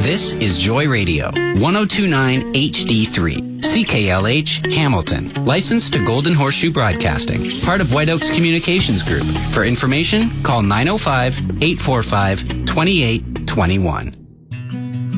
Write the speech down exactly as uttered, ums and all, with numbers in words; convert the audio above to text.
This is Joy Radio, one oh two point nine H D three, C K L H, Hamilton. Licensed to Golden Horseshoe Broadcasting, part of White Oaks Communications Group. For information, call nine oh five, eight four five, two eight two one.